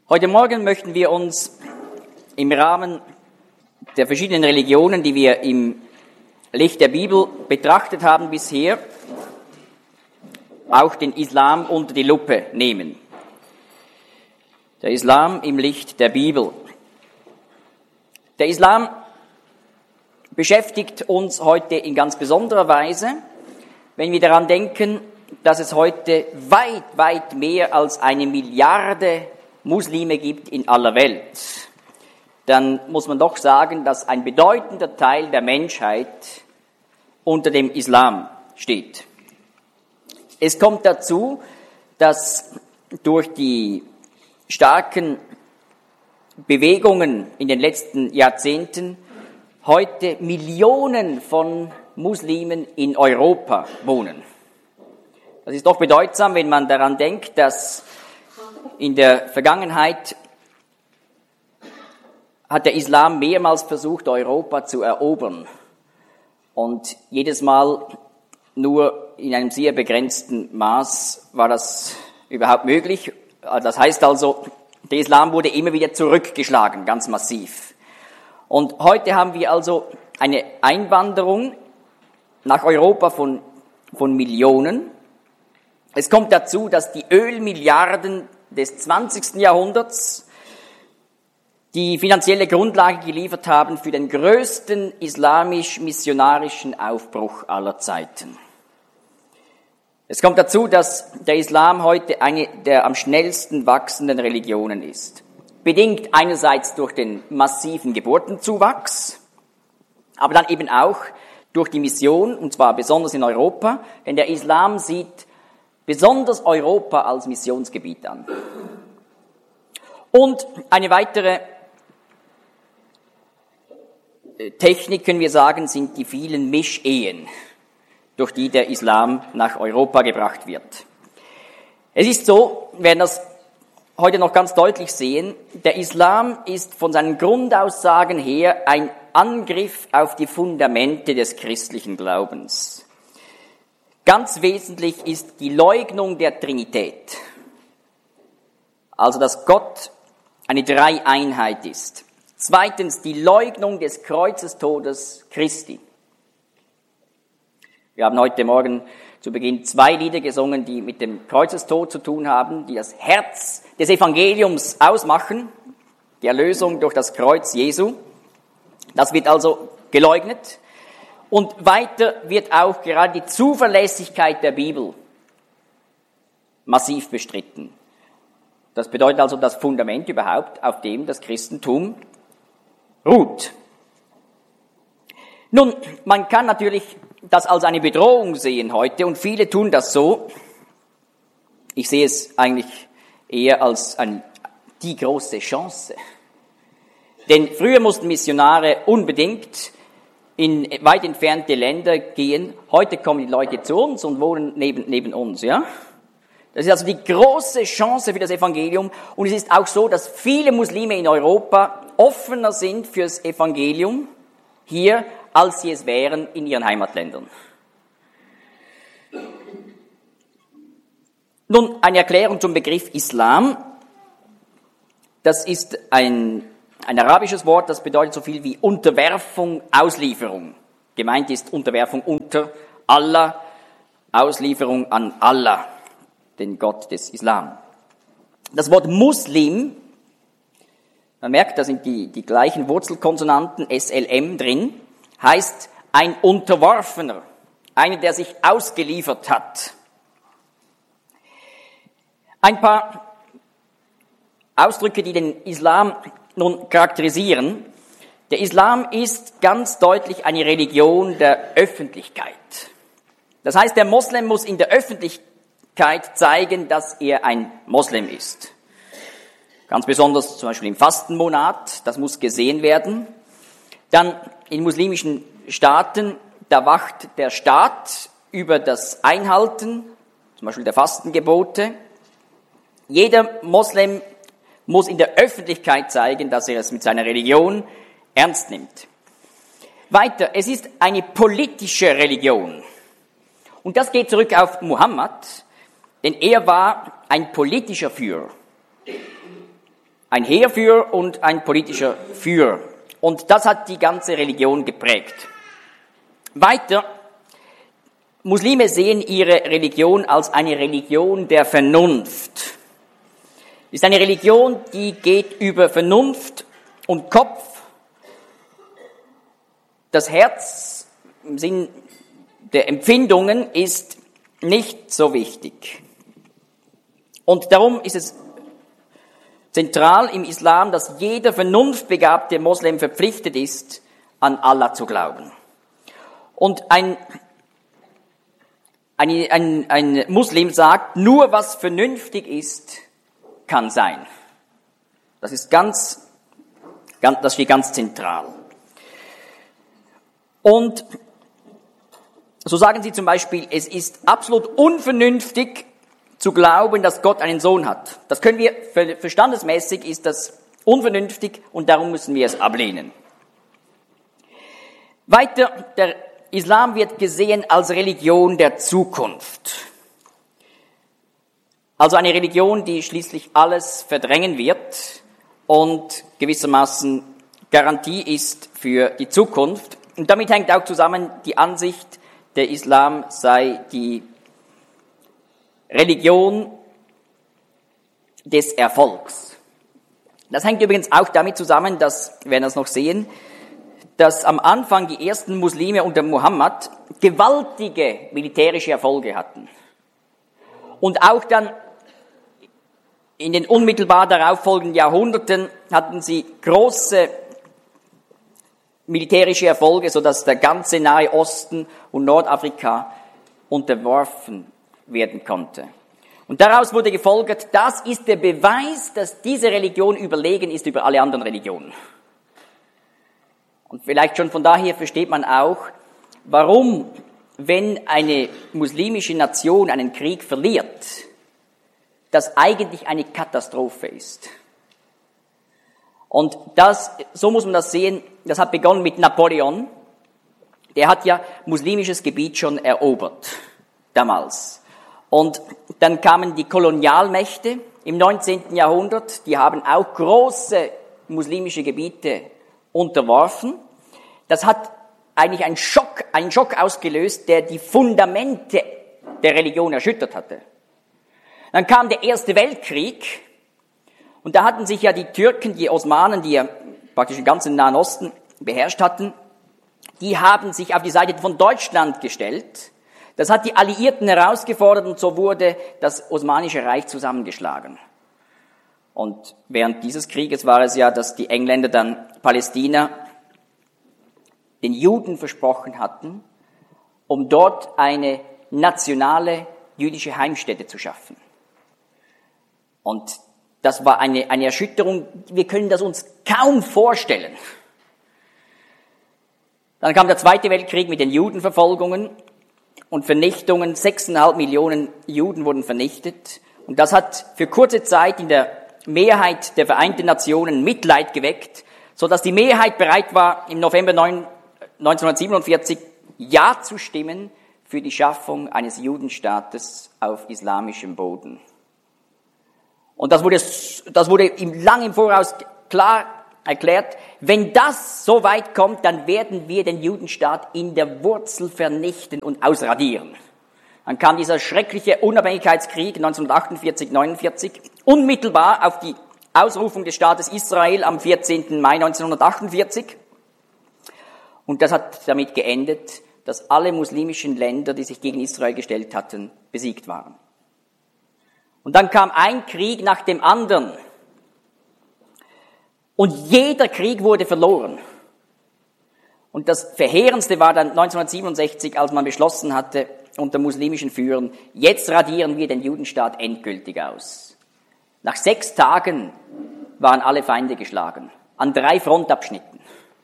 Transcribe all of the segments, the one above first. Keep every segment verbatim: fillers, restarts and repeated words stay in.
Heute Morgen möchten wir uns im Rahmen der verschiedenen Religionen, die wir im Licht der Bibel betrachtet haben bisher, auch den Islam unter die Lupe nehmen. Der Islam im Licht der Bibel. Der Islam beschäftigt uns heute in ganz besonderer Weise, wenn wir daran denken, dass es heute weit, weit mehr als eine Milliarde Muslime gibt in aller Welt. Dann muss man doch sagen, dass ein bedeutender Teil der Menschheit unter dem Islam steht. Es kommt dazu, dass durch die starken Bewegungen in den letzten Jahrzehnten heute Millionen von Muslimen in Europa wohnen. Das ist doch bedeutsam, wenn man daran denkt, dass in der Vergangenheit hat der Islam mehrmals versucht, Europa zu erobern. Und jedes Mal nur in einem sehr begrenzten Maß war das überhaupt möglich. Das heißt also, der Islam wurde immer wieder zurückgeschlagen, ganz massiv. Und heute haben wir also eine Einwanderung nach Europa von, von Millionen. Es kommt dazu, dass die Ölmilliarden des zwanzigsten Jahrhunderts die finanzielle Grundlage geliefert haben für den größten islamisch-missionarischen Aufbruch aller Zeiten. Es kommt dazu, dass der Islam heute eine der am schnellsten wachsenden Religionen ist. Bedingt einerseits durch den massiven Geburtenzuwachs, aber dann eben auch durch die Mission, und zwar besonders in Europa, denn der Islam sieht besonders Europa als Missionsgebiet an. Und eine weitere Technik, können wir sagen, sind die vielen Mischehen, durch die der Islam nach Europa gebracht wird. Es ist so, wir werden das heute noch ganz deutlich sehen, der Islam ist von seinen Grundaussagen her ein Angriff auf die Fundamente des christlichen Glaubens. Ganz wesentlich ist die Leugnung der Trinität, also dass Gott eine Dreieinheit ist. Zweitens die Leugnung des Kreuzestodes Christi. Wir haben heute Morgen zu Beginn zwei Lieder gesungen, die mit dem Kreuzestod zu tun haben, die das Herz des Evangeliums ausmachen, die Erlösung durch das Kreuz Jesu. Das wird also geleugnet. Und weiter wird auch gerade die Zuverlässigkeit der Bibel massiv bestritten. Das bedeutet also das Fundament überhaupt, auf dem das Christentum ruht. Nun, man kann natürlich das als eine Bedrohung sehen heute und viele tun das so. Ich sehe es eigentlich eher als ein, die große Chance. Denn früher mussten Missionare unbedingt in weit entfernte Länder gehen. Heute kommen die Leute zu uns und wohnen neben, neben uns, ja? Das ist also die große Chance für das Evangelium. Und es ist auch so, dass viele Muslime in Europa offener sind fürs Evangelium hier, als sie es wären in ihren Heimatländern. Nun, eine Erklärung zum Begriff Islam. Das ist ein Ein arabisches Wort, das bedeutet so viel wie Unterwerfung, Auslieferung. Gemeint ist Unterwerfung unter Allah, Auslieferung an Allah, den Gott des Islam. Das Wort Muslim, man merkt, da sind die, die gleichen Wurzelkonsonanten S L M drin, heißt ein Unterworfener, einer, der sich ausgeliefert hat. Ein paar Ausdrücke, die den Islam nun charakterisieren. Der Islam ist ganz deutlich eine Religion der Öffentlichkeit. Das heißt, der Moslem muss in der Öffentlichkeit zeigen, dass er ein Moslem ist. Ganz besonders zum Beispiel im Fastenmonat, das muss gesehen werden. Dann in muslimischen Staaten, da wacht der Staat über das Einhalten, zum Beispiel der Fastengebote. Jeder Moslem muss in der Öffentlichkeit zeigen, dass er es mit seiner Religion ernst nimmt. Weiter, es ist eine politische Religion. Und das geht zurück auf Muhammad, denn er war ein politischer Führer. ein Heerführer und ein politischer Führer. Und das hat die ganze Religion geprägt. Weiter, Muslime sehen ihre Religion als eine Religion der Vernunft. Es ist eine Religion, die geht über Vernunft und Kopf. Das Herz im Sinn der Empfindungen ist nicht so wichtig. Und darum ist es zentral im Islam, dass jeder vernunftbegabte Moslem verpflichtet ist, an Allah zu glauben. Und ein, ein, ein, ein Muslim sagt, nur was vernünftig ist, kann sein. Das ist ganz, ganz, das steht ganz zentral. Und so sagen sie zum Beispiel, es ist absolut unvernünftig zu glauben, dass Gott einen Sohn hat. Das können wir, verstandesmäßig ist das unvernünftig und darum müssen wir es ablehnen. Weiter, der Islam wird gesehen als Religion der Zukunft. Also eine Religion, die schließlich alles verdrängen wird und gewissermaßen Garantie ist für die Zukunft. Und damit hängt auch zusammen die Ansicht, der Islam sei die Religion des Erfolgs. Das hängt übrigens auch damit zusammen, dass, wir werden das noch sehen, dass am Anfang die ersten Muslime unter Muhammad gewaltige militärische Erfolge hatten. Und auch dann in den unmittelbar darauf folgenden Jahrhunderten hatten sie große militärische Erfolge, sodass der ganze Nahe Osten und Nordafrika unterworfen werden konnte. Und daraus wurde gefolgert, das ist der Beweis, dass diese Religion überlegen ist über alle anderen Religionen. Und vielleicht schon von daher versteht man auch, warum, wenn eine muslimische Nation einen Krieg verliert, das eigentlich eine Katastrophe ist. Und das, so muss man das sehen, das hat begonnen mit Napoleon. Der hat ja muslimisches Gebiet schon erobert, damals. Und dann kamen die Kolonialmächte im neunzehnten Jahrhundert, die haben auch große muslimische Gebiete unterworfen. Das hat eigentlich einen Schock, einen Schock ausgelöst, der die Fundamente der Religion erschüttert hatte. Dann kam der Erste Weltkrieg und da hatten sich ja die Türken, die Osmanen, die ja praktisch den ganzen Nahen Osten beherrscht hatten, die haben sich auf die Seite von Deutschland gestellt. Das hat die Alliierten herausgefordert und so wurde das Osmanische Reich zusammengeschlagen. Und während dieses Krieges war es ja, dass die Engländer dann Palästina den Juden versprochen hatten, um dort eine nationale jüdische Heimstätte zu schaffen. Und das war eine, eine Erschütterung, wir können das uns kaum vorstellen. Dann kam der Zweite Weltkrieg mit den Judenverfolgungen und Vernichtungen. Sechseinhalb Millionen Juden wurden vernichtet. Und das hat für kurze Zeit in der Mehrheit der Vereinten Nationen Mitleid geweckt, so dass die Mehrheit bereit war, im November neunzehnhundertsiebenundvierzig Ja zu stimmen für die Schaffung eines Judenstaates auf islamischem Boden. Und das wurde, das wurde im, lang im Voraus klar erklärt, wenn das so weit kommt, dann werden wir den Judenstaat in der Wurzel vernichten und ausradieren. Dann kam dieser schreckliche Unabhängigkeitskrieg neunzehnhundertachtundvierzig neunundvierzig, unmittelbar auf die Ausrufung des Staates Israel am vierzehnten Mai neunzehnhundertachtundvierzig. Und das hat damit geendet, dass alle muslimischen Länder, die sich gegen Israel gestellt hatten, besiegt waren. Und dann kam ein Krieg nach dem anderen. Und jeder Krieg wurde verloren. Und das Verheerendste war dann neunzehnhundertsiebenundsechzig, als man beschlossen hatte, unter muslimischen Führern, jetzt radieren wir den Judenstaat endgültig aus. Nach sechs Tagen waren alle Feinde geschlagen, an drei Frontabschnitten.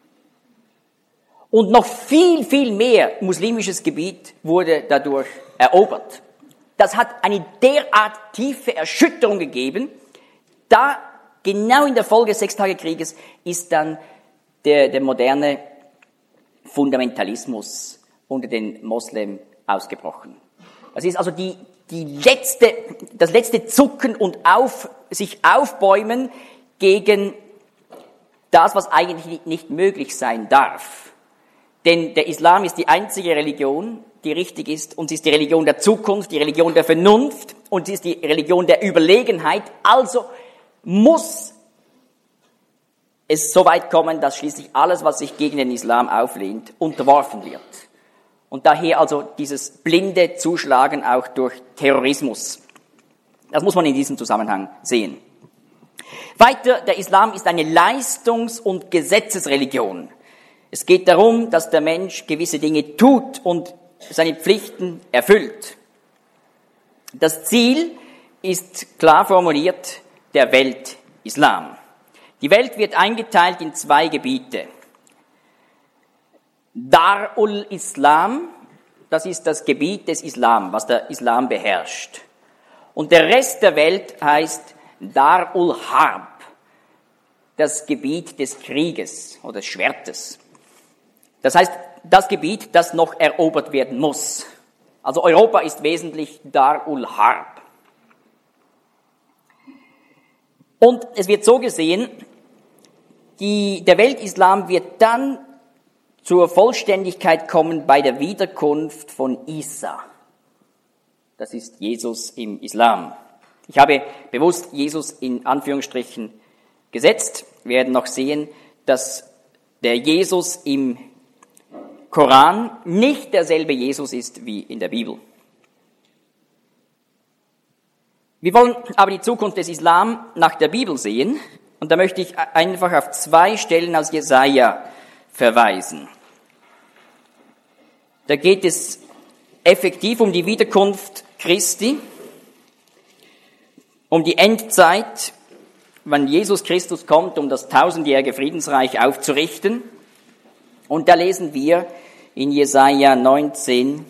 Und noch viel, viel mehr muslimisches Gebiet wurde dadurch erobert. Das hat eine derart tiefe Erschütterung gegeben, da genau in der Folge des Sechstagekrieges ist dann der, der moderne Fundamentalismus unter den Moslems ausgebrochen. Das ist also die, die letzte, das letzte Zucken und auf, sich aufbäumen gegen das, was eigentlich nicht möglich sein darf. Denn der Islam ist die einzige Religion, die richtig ist, und sie ist die Religion der Zukunft, die Religion der Vernunft, und sie ist die Religion der Überlegenheit. Also muss es so weit kommen, dass schließlich alles, was sich gegen den Islam auflehnt, unterworfen wird. Und daher also dieses blinde Zuschlagen auch durch Terrorismus. Das muss man in diesem Zusammenhang sehen. Weiter, der Islam ist eine Leistungs- und Gesetzesreligion. Es geht darum, dass der Mensch gewisse Dinge tut und seine Pflichten erfüllt. Das Ziel ist klar formuliert, der Weltislam. Die Welt wird eingeteilt in zwei Gebiete. Dar-ul Islam, das ist das Gebiet des Islam, was der Islam beherrscht. Und der Rest der Welt heißt Dar-ul Harb, das Gebiet des Krieges oder des Schwertes. Das heißt, das Gebiet, das noch erobert werden muss. Also Europa ist wesentlich Dar-ul Harb. Und es wird so gesehen, die, der Weltislam wird dann zur Vollständigkeit kommen bei der Wiederkunft von Isa. Das ist Jesus im Islam. Ich habe bewusst Jesus in Anführungsstrichen gesetzt. Wir werden noch sehen, dass der Jesus im Koran nicht derselbe Jesus ist wie in der Bibel. Wir wollen aber die Zukunft des Islam nach der Bibel sehen. Und da möchte ich einfach auf zwei Stellen aus Jesaja verweisen. Da geht es effektiv um die Wiederkunft Christi, um die Endzeit, wenn Jesus Christus kommt, um das tausendjährige Friedensreich aufzurichten. Und da lesen wir in Jesaja neunzehn,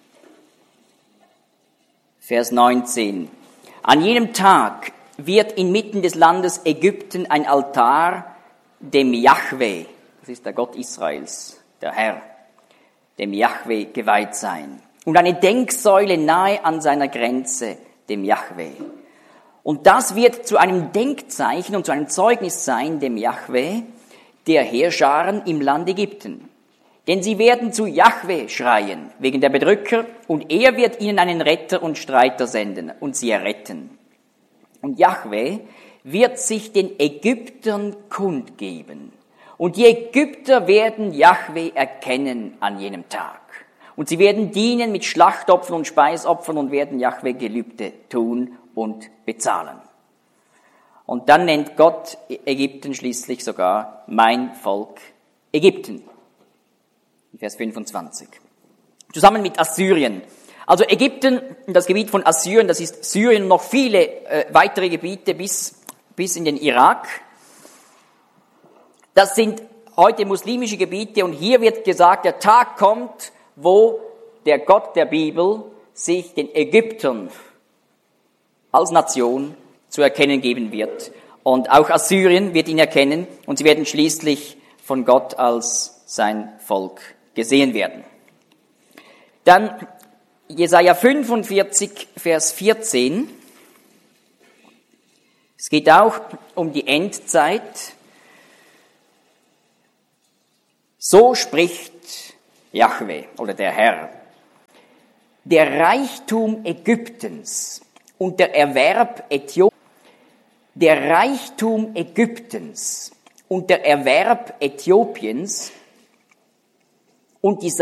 Vers neunzehn. An jenem Tag wird inmitten des Landes Ägypten ein Altar dem Jahwe, das ist der Gott Israels, der Herr, dem Jahwe geweiht sein. Und eine Denksäule nahe an seiner Grenze, dem Jahwe. Und das wird zu einem Denkzeichen und zu einem Zeugnis sein, dem Jahwe, der Heerscharen im Land Ägypten. Denn sie werden zu Jahwe schreien, wegen der Bedrücker, und er wird ihnen einen Retter und Streiter senden und sie erretten. Und Jahwe wird sich den Ägyptern kundgeben. Und die Ägypter werden Jahwe erkennen an jenem Tag. Und sie werden dienen mit Schlachtopfern und Speisopfern und werden Jahwe Gelübde tun und bezahlen. Und dann nennt Gott Ägypten schließlich sogar mein Volk Ägypten. Vers fünfundzwanzig. Zusammen mit Assyrien. Also Ägypten, das Gebiet von Assyrien, das ist Syrien und noch viele äh, weitere Gebiete bis, bis in den Irak. Das sind heute muslimische Gebiete und hier wird gesagt, der Tag kommt, wo der Gott der Bibel sich den Ägyptern als Nation zu erkennen geben wird. Und auch Assyrien wird ihn erkennen und sie werden schließlich von Gott als sein Volk gesehen werden. Dann Jesaja fünfundvierzig, Vers vierzehn. Es geht auch um die Endzeit. So spricht Jahwe oder der Herr. Der Reichtum Ägyptens und der Erwerb Äthiopiens, der Reichtum Ägyptens und der Erwerb Äthiopiens und die